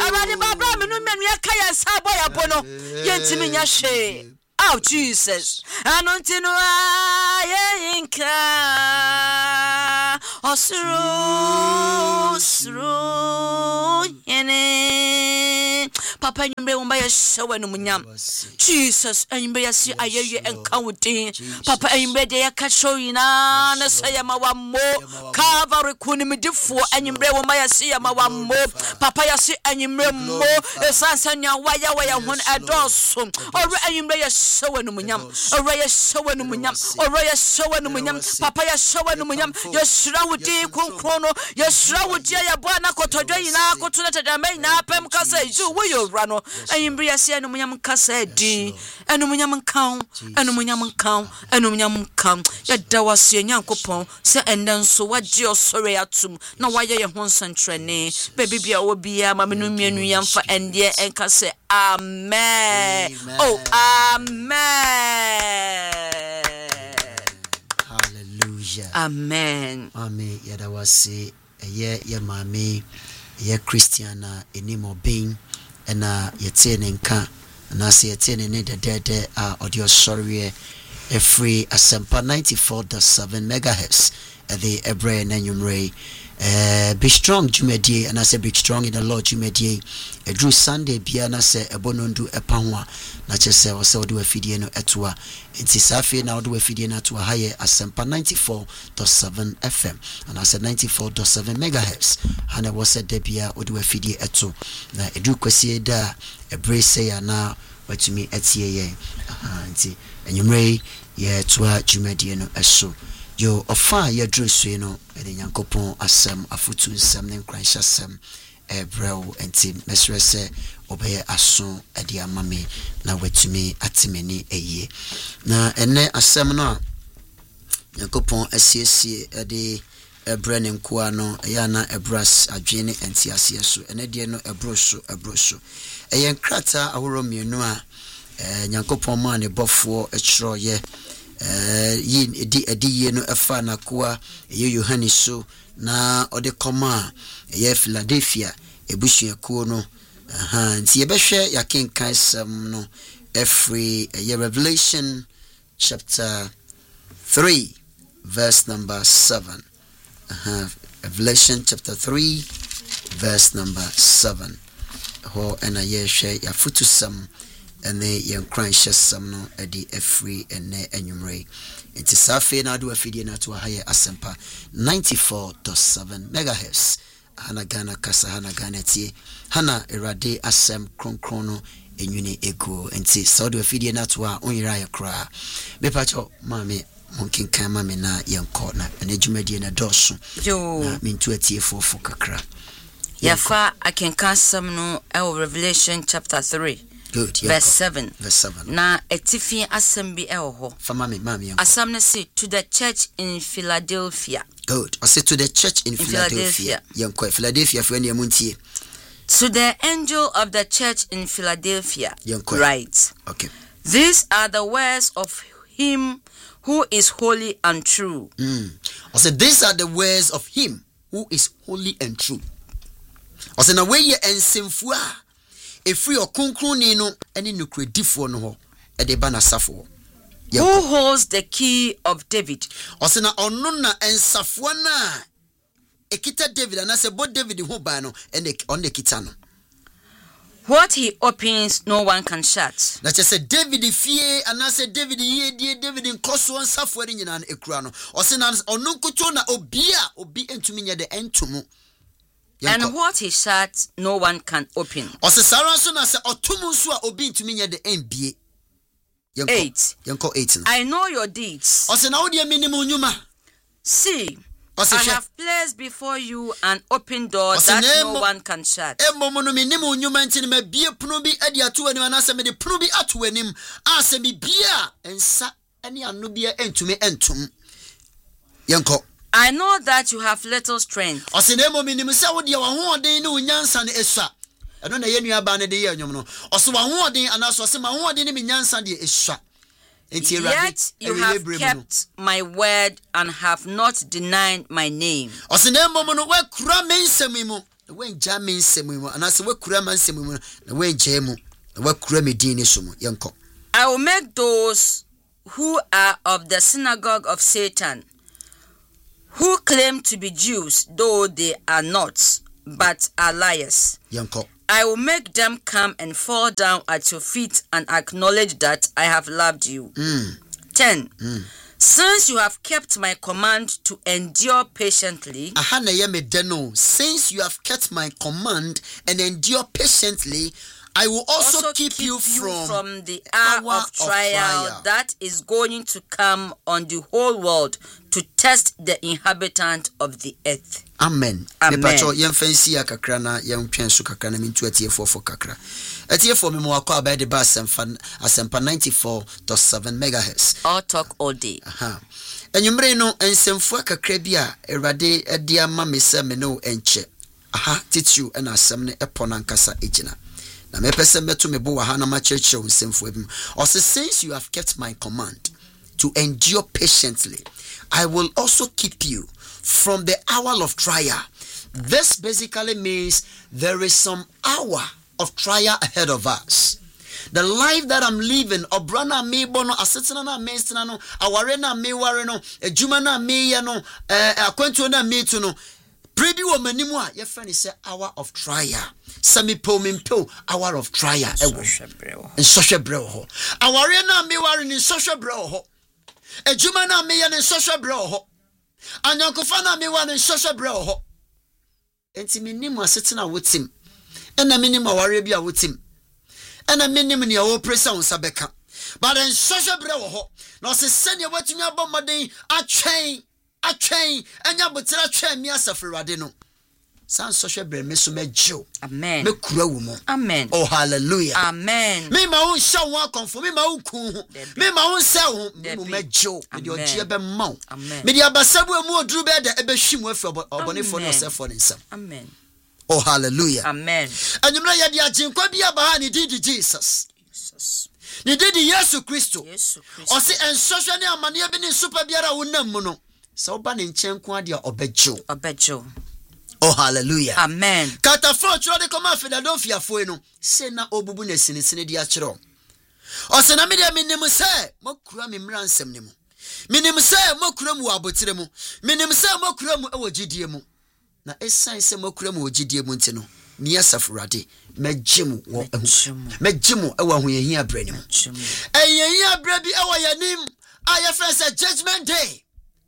Erade Baba me no menu aka ya sabo ya bono. Yentimi nya hwe. Oh Jesus. Anontino ayinka. Osuru yene. Papa nyumbe umba ya shawe no munyam. Jesus anyumbe ya si ayeye enkawudi. Papa anyumbe de ya kasho ina na sayama wa mo. Calvary kuni midifo anyumbe umba ya si yama wa mo. Papa ya si anyumbe mo. Esansa nya waya hun adoso. Ore anyumbe ya shawe no munyam. Ore ya shawe no munyam. Ore ya shawe no munyam. Papa ya shawe no munyam. Yeshira wudi kronkrono. Yeshira wudi ya bwana kotodwe ina kotuna tadame ina pem kasa ju wo rano ayimbre yase anu munyam kasa di anu munyam kan yada wase nyankopon se enda nso wagye osore atum na waye ye ho nsantrene baby bia obi ya mamenu mienu yamfa ende enka se amen. Oh amen. Hallelujah. Amen. Amen. Yada wase ye mame ye Christiana enimo bin na yete ne nka na se yete ne de audio sorry free asempa 94.7 megahertz the ebre na nyumre be strong jumedie and I say be strong in the Lord jumedie drew Sunday bia na se ebonondu epanwa na chese o se o do afidie no etoa enti safe na o do afidie na to haye asempa 94.7 FM and I said 94.7 megahertz hana was said debia o do afidie eto na edu kwesi da ebre say ya na watumi etie ye enti enyumre ye toa jumedie no eso yo ofa ye dresu no ede nyankopon asem afutu nsem ne nkranhya asem ebrel enti mesrese obeye aso ede amame na watumi atimeni eye na ene asem no nyankopon asiesie ede ebre ne nkoa no ya na ebras adwene enti asie so ene de no ebroso eye nkrata ahoro mienu a nyankopon ma ne bofo ekro ye yin edi ye no efa na koa ye Yohane so na ode koma ye Philadelphia ebusua ko no nti ye behwe yakenkan sam no every ye Revelation chapter 3 verse number 7 Revelation chapter 3 verse number 7 ho ena ye hwe ya futusam ene yen kranhye sam no edi afri ene enwumre enti safe na do afidie na to haye asempa 94.7 megahertz hana Ghana kasa hana Ghana tie hana erade asem kronkrono enwune ego enti so do afidie na to a onyira ya kra bepacho mame monkin kan mame na yenko na ene dwumadie na doso na mintu atie fofo kakra yafa akenkan sam no Revelation chapter 3 good verse 7 na etifi assembly eho mami asam na say to the church in Philadelphia. Good. I say to the church in Philadelphia. Yanko Philadelphia for any amuntie. To the angel of the church in Philadelphia Yanko. Right. Okay. These are the words of him who is holy and true. I said these are the words of him who is holy and true. I said na we ye ensemfu a efri okunkruni no ene nukredifo no ho e de ba na safo. Who holds the key of David? I said na ono na ensafo na ekita David and I said bo David ho ba no ene on the kita no. What he opens, no one can shut. That just said David fie and I said David ye David in koso on safo ni nyina ekura no. O se na ono nkuto na obi entumi nya de entumu. And what he shuts, no one can open. 8. I know your deeds. See, I have placed before you an open door that no one can shut. I know that you have little strength. Yet you have kept my word and have not denied my name. when jamin semu and as we kura man semu na when jemu na we kura me din so mu yenko. I will make those who are of the synagogue of Satan, who claim to be Jews, though they are not, but are liars. Yenko. I will make them come and fall down at your feet and acknowledge that I have loved you. 10. Since you have kept my command to endure patiently. Since you have kept my command and endure patiently, I will also keep you from the hour of trial that is going to come on the whole world to test the inhabitant of the earth. Amen. Amen. Yem fancy kakra na yem twenso kakra na mintu atiefo for kakra. Atiefo me mo akwa about the bass asempa 94.7 megahertz. All talk all day. Enyumre no ensemfo kakra bi a Erade ade ama me se me no enche. Titu na asem ne epona nkasa ejina. Na me pese meto me bo wa ha na ma cheche ensemfo ebim. Ose since you have kept my command to endure patiently, I will also keep you from the hour of trial. This basically means there is some hour of trial ahead of us. The life that I'm living, obrana me bono, asetina na me stina no, aware na me ware no, ejuma na me ye no, akwantu na me tu no. Prebi wo manimu a ye friend say hour of trial. Sami po mimpo hour of trial ewo. In social brew ho. Aware na me ware ni social brew ho. Ejuma na me ye ni social brew ho. Anyankofa na me wa ni social brew ho. Enti minimu asetina wotim. Ena minimu aware bi a wotim. Ena minimu ni awo presa on sabeka. But in social brew ho. Na se senya watumi abomaden atwen enya botira twen mi asafrade no. San social brew me so mejo. Amen. Me kura wo mo. Amen. Oh hallelujah. Amen. Me ma won sha won akonfo me ma won ku ho. Me ma won sel ho me mejo. Me de ogie be ma. Amen. Me de abasabu emu oduru be de ebehwim afi obone for no self for nsam. Amen. Oh hallelujah. Amen. Anyumra ya de aginkwa bia ba ha ni didi Jesus. Ni didi Yesu Kristo. O se ensoswe ne amane bi ni super biara wonam mu no. Se oba ne nchenkwa ade obejo. Oh hallelujah. Amen. Katafo chro de koma Philadelphia fo no. Se na obubu na sinisini de akiro. O se na me de minim se makura me mransem ne mu. Minim se makura mu abotire mu. Minim se makura mu ewogidie mu. Na esan se makura mu ogidie mu ntino. Ni asafurade mejimu wo mejimu ewa hoyehia brani mu. Eyehia bra bi ewa yanim. Aye friend judgment day.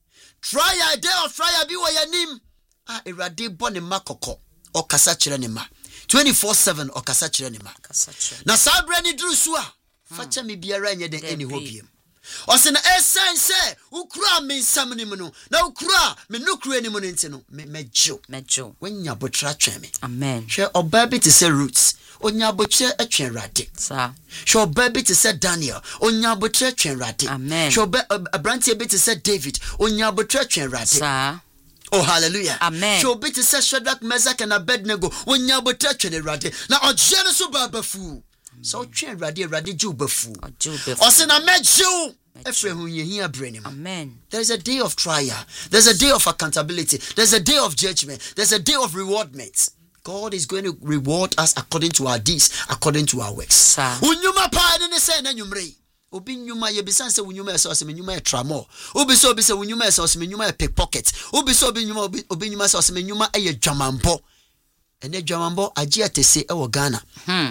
Trial day of trial bi wo yanim. Erade bo ne makoko okasa kire ne ma 24/7 okasa kire ne ma na sabre ni drusu a facha me biara nya den eni hobiem o se na essence ukura me nsam ni mu no na ukura me nukura ni mu nti no mejo wanya botra twen me. Amen. Hwe oba bi te se roots onya botre atwen rade sa hwe oba bi te se Daniel onya botre atwen rade. Amen. Hwe oba abrantie bi te se David onya botre atwen rade sa. Oh hallelujah. Amen. So bit say Shadrach, Meshach and Abednego when you but touch the rade. Now o jealous bafu. So twen rade ju bafu. O se na meju efre hu ye hia brain. Amen. There's a day of trial. There's a day of accountability. There's a day of judgment. There's a day of rewardment. God is going to reward us according to our deeds, according to our works. Unyuma pa ni se na nyumre. Obi nyuma ye bisan se wunyuma se ose menyuma e tramo obi se wunyuma se ose menyuma e pickpocket obi nyuma se ose menyuma e dwamambo ene dwamambo agi atese e wo Ghana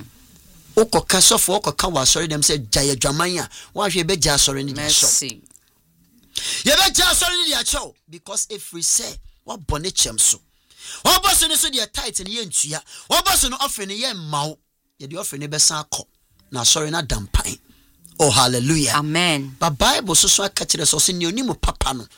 okoka sofo okoka wa sorry dem se jaye dwaman a wa hwe be ja sorry ni dia show ye be ja sorry ni dia show because if we say wa bone chemso wa boss ni so dia tight ni ye ntua wa boss no offer ni ye mawo ye di offer ni be san akọ na sorry na dampan. Oh hallelujah. Amen. But Bible so akachire so se ni onimu papa no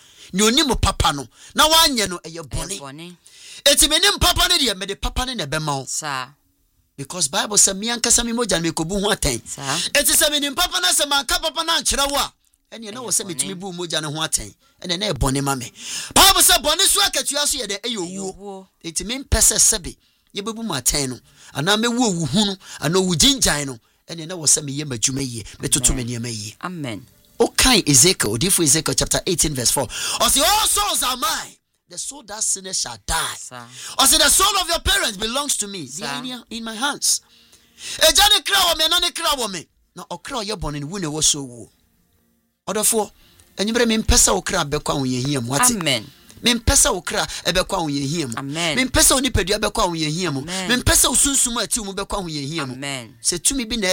na wanye no eye bone eti menim papa ne de me de papa ne be ma sa because Bible say me ankasa me moja me kobu ho aten eti se menim papa na se manka papa na ankyere wo a ene na wo se metumi bu moja ne ho aten ene na e bone ma me Bible say bone so akatua so ye de eye owuo eti me mpese sebe ye bebu mu aten no ana me wo wu no ana wu ginjan no ene na wo se me ye madwuma ye metoto me niam ye. Amen. Okay, Ezekiel chapter 18 verse 4. Or say all souls are mine. the soul that sinners shall die. Or say the soul of your parents belongs to me. They are in my hands. Ejane kra wo me na ne kra wo me. Na okra yo born in wu ne wo so wu. Odofo enyimre me mpesa wo kra bekwa wo yehia mu ati. Amen. Me mpesa wo kra ebekwa wo yehia mu. Amen. Me mpesa wo nipadua bekwa wo yehia mu. Me mpesa wo sunsum ati wo bekwa wo yehia mu. Amen. Se tumi bi na